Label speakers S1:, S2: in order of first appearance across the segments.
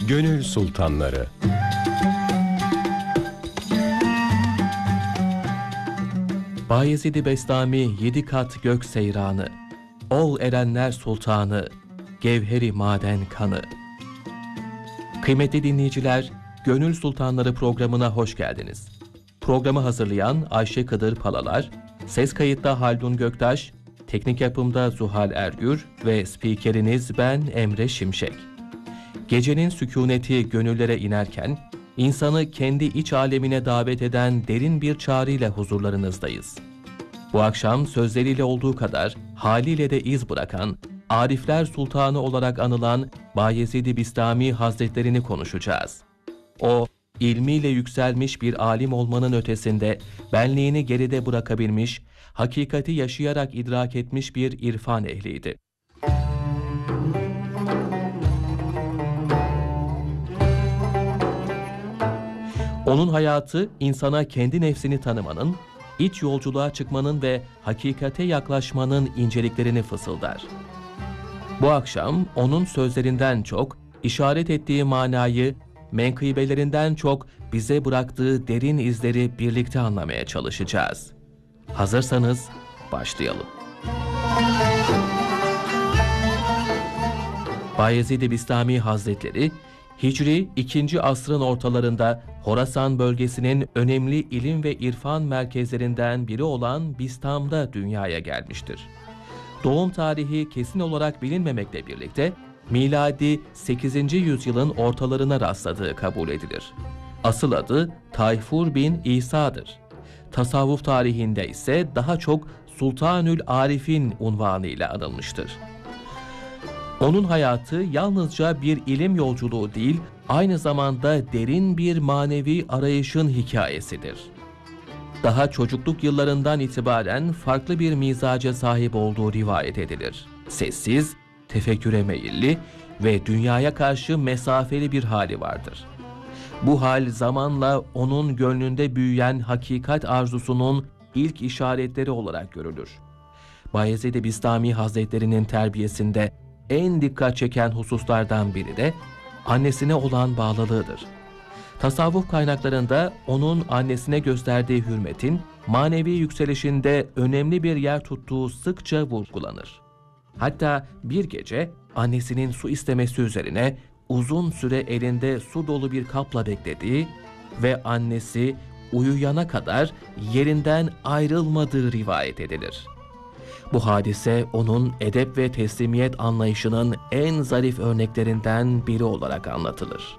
S1: Gönül Sultanları.
S2: Bayezid-i Bestami 7 kat gök seyranı, ol erenler sultanı, gevheri maden kanı. Kıymetli dinleyiciler, Gönül Sultanları programına hoş geldiniz. Programı hazırlayan Ayşe Kıdır Palalar, ses kayıtta Haldun Göktaş, teknik yapımda Zuhal Ergür ve spikeriniz ben Emre Şimşek. Gecenin sükuneti gönüllere inerken, insanı kendi iç alemine davet eden derin bir çağrıyla huzurlarınızdayız. Bu akşam sözleriyle olduğu kadar haliyle de iz bırakan, Arifler Sultanı olarak anılan Bayezid-i Bistami Hazretlerini konuşacağız. O, ilmiyle yükselmiş bir alim olmanın ötesinde benliğini geride bırakabilmiş, hakikati yaşayarak idrak etmiş bir irfan ehliydi. Onun hayatı insana kendi nefsini tanımanın, iç yolculuğa çıkmanın ve hakikate yaklaşmanın inceliklerini fısıldar. Bu akşam onun sözlerinden çok, işaret ettiği manayı, menkıbelerinden çok bize bıraktığı derin izleri birlikte anlamaya çalışacağız. Hazırsanız başlayalım. Bayezid-i Bistami Hazretleri, Hicri 2. asrın ortalarında Horasan bölgesinin önemli ilim ve irfan merkezlerinden biri olan Bistam'da dünyaya gelmiştir. Doğum tarihi kesin olarak bilinmemekle birlikte miladi 8. yüzyılın ortalarına rastladığı kabul edilir. Asıl adı Tayfur bin İsa'dır. Tasavvuf tarihinde ise daha çok Sultanül Arif'in unvanıyla anılmıştır. Onun hayatı yalnızca bir ilim yolculuğu değil, aynı zamanda derin bir manevi arayışın hikayesidir. Daha çocukluk yıllarından itibaren farklı bir mizaca sahip olduğu rivayet edilir. Sessiz, tefekküre meyilli ve dünyaya karşı mesafeli bir hali vardır. Bu hal zamanla onun gönlünde büyüyen hakikat arzusunun ilk işaretleri olarak görülür. Bayezid-i Bistami Hazretlerinin terbiyesinde en dikkat çeken hususlardan biri de annesine olan bağlılığıdır. Tasavvuf kaynaklarında onun annesine gösterdiği hürmetin manevi yükselişinde önemli bir yer tuttuğu sıkça vurgulanır. Hatta bir gece annesinin su istemesi üzerine uzun süre elinde su dolu bir kapla beklediği ve annesi uyuyana kadar yerinden ayrılmadığı rivayet edilir. Bu hadise onun edep ve teslimiyet anlayışının en zarif örneklerinden biri olarak anlatılır.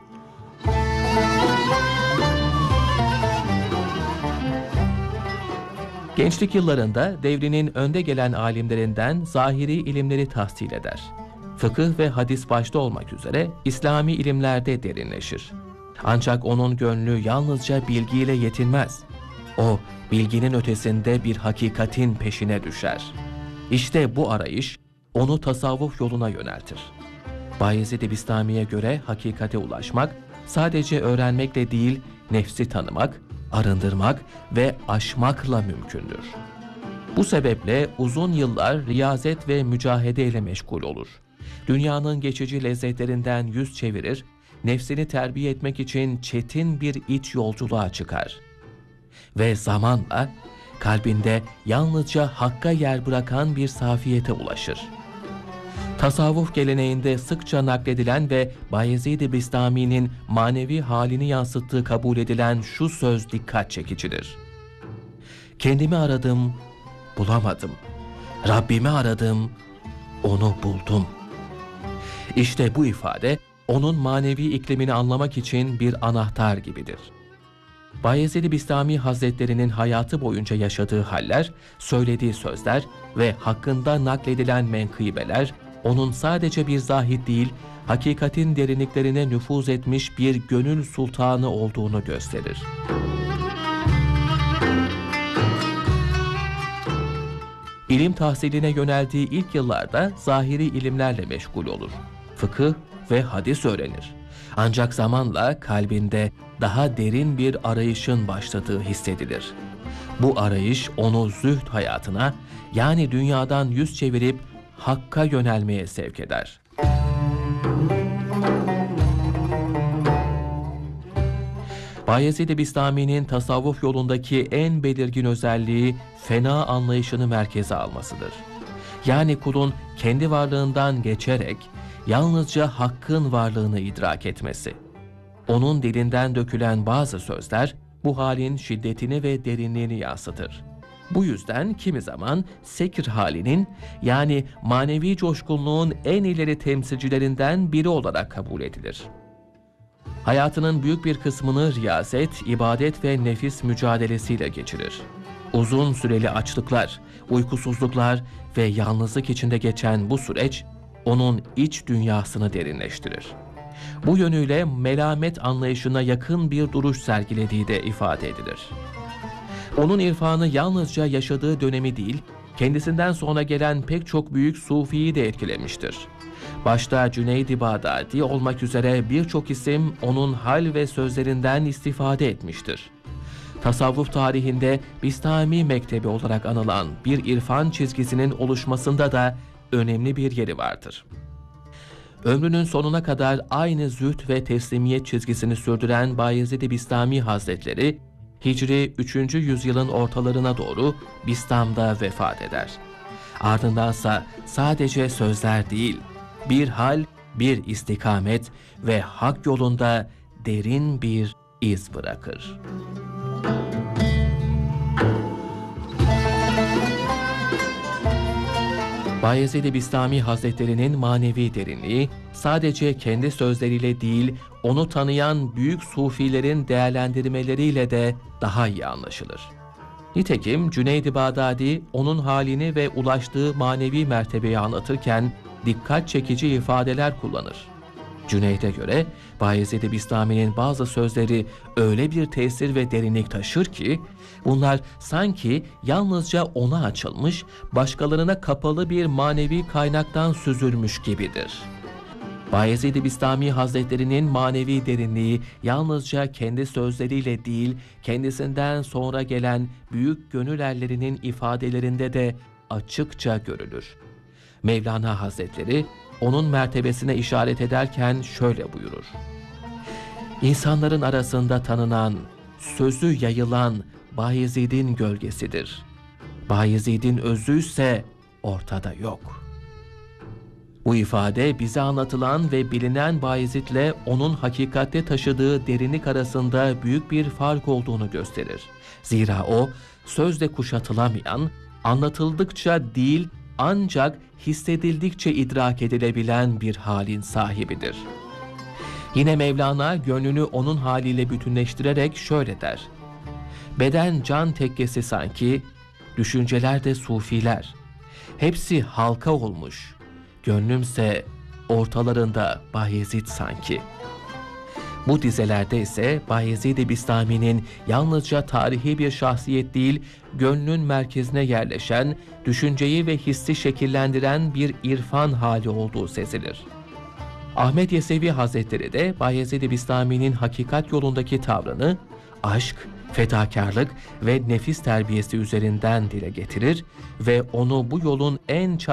S2: Gençlik yıllarında devrinin önde gelen alimlerinden zahiri ilimleri tahsil eder. Fıkıh ve hadis başta olmak üzere İslami ilimlerde derinleşir. Ancak onun gönlü yalnızca bilgiyle yetinmez. O, bilginin ötesinde bir hakikatin peşine düşer. İşte bu arayış onu tasavvuf yoluna yöneltir. Bayezid-i Bistami'ye göre hakikate ulaşmak sadece öğrenmekle değil, nefsi tanımak, arındırmak ve aşmakla mümkündür. Bu sebeple uzun yıllar riyazet ve mücahede ile meşgul olur. Dünyanın geçici lezzetlerinden yüz çevirir, nefsini terbiye etmek için çetin bir iç yolculuğa çıkar. Ve zamanla kalbinde yalnızca hakka yer bırakan bir safiyete ulaşır. Tasavvuf geleneğinde sıkça nakledilen ve Bayezid-i Bistami'nin manevi halini yansıttığı kabul edilen şu söz dikkat çekicidir. Kendimi aradım, bulamadım. Rabbimi aradım, onu buldum. İşte bu ifade onun manevi iklimini anlamak için bir anahtar gibidir. Bayezid-i Bistami Hazretlerinin hayatı boyunca yaşadığı haller, söylediği sözler ve hakkında nakledilen menkıbeler, onun sadece bir zahid değil, hakikatin derinliklerine nüfuz etmiş bir gönül sultanı olduğunu gösterir. İlim tahsiline yöneldiği ilk yıllarda zahiri ilimlerle meşgul olur. Fıkıh ve hadis öğrenir. Ancak zamanla kalbinde daha derin bir arayışın başladığı hissedilir. Bu arayış onu zühd hayatına, yani dünyadan yüz çevirip Hakk'a yönelmeye sevk eder. Bayezid Bistami'nin tasavvuf yolundaki en belirgin özelliği fena anlayışını merkeze almasıdır. Yani kulun kendi varlığından geçerek yalnızca hakkın varlığını idrak etmesi. Onun dilinden dökülen bazı sözler bu halin şiddetini ve derinliğini yansıtır. Bu yüzden kimi zaman sekir halinin, yani manevi coşkunluğun en ileri temsilcilerinden biri olarak kabul edilir. Hayatının büyük bir kısmını riyazet, ibadet ve nefis mücadelesiyle geçirir. Uzun süreli açlıklar, uykusuzluklar ve yalnızlık içinde geçen bu süreç onun iç dünyasını derinleştirir. Bu yönüyle melamet anlayışına yakın bir duruş sergilediği de ifade edilir. Onun irfanı yalnızca yaşadığı dönemi değil, kendisinden sonra gelen pek çok büyük sufiyi de etkilemiştir. Başta Cüneyd-i Bağdadi olmak üzere birçok isim onun hal ve sözlerinden istifade etmiştir. Tasavvuf tarihinde Bistami Mektebi olarak anılan bir irfan çizgisinin oluşmasında da önemli bir yeri vardır. Ömrünün sonuna kadar aynı zühd ve teslimiyet çizgisini sürdüren Bayezid Bistami Hazretleri, Hicri 3. yüzyılın ortalarına doğru Bistam'da vefat eder. Ardındansa sadece sözler değil, bir hal, bir istikamet ve hak yolunda derin bir iz bırakır. Bayezid Bistami Hazretleri'nin manevi derinliği sadece kendi sözleriyle değil, onu tanıyan büyük sufilerin değerlendirmeleriyle de daha iyi anlaşılır. Nitekim Cüneyd-i Bağdadi onun halini ve ulaştığı manevi mertebeyi anlatırken dikkat çekici ifadeler kullanır. Cüneyd'e göre Bayezid Bistami'nin bazı sözleri öyle bir tesir ve derinlik taşır ki, bunlar sanki yalnızca ona açılmış, başkalarına kapalı bir manevi kaynaktan süzülmüş gibidir. Bayezid Bistami Hazretleri'nin manevi derinliği yalnızca kendi sözleriyle değil, kendisinden sonra gelen büyük gönül erlerinin ifadelerinde de açıkça görülür. Mevlana Hazretleri onun mertebesine işaret ederken şöyle buyurur: İnsanların arasında tanınan, sözü yayılan Bayezid'in gölgesidir. Bayezid'in özü ise ortada yok. Bu ifade bize anlatılan ve bilinen Bayezid'le onun hakikatte taşıdığı derinlik arasında büyük bir fark olduğunu gösterir. Zira o, sözle kuşatılamayan, anlatıldıkça değil, ancak hissedildikçe idrak edilebilen bir halin sahibidir. Yine Mevlana gönlünü onun haliyle bütünleştirerek şöyle der: Beden can tekkesi sanki, düşünceler de sufiler. Hepsi halka olmuş, gönlümse ortalarında Bayezid sanki. Bu dizelerde ise Bayezid Bistami'nin yalnızca tarihi bir şahsiyet değil, gönlün merkezine yerleşen, düşünceyi ve hissi şekillendiren bir irfan hali olduğu sezilir. Ahmet Yesevi Hazretleri de Bayezid Bistami'nin hakikat yolundaki tavrını aşk, fedakarlık ve nefis terbiyesi üzerinden dile getirir ve onu bu yolun en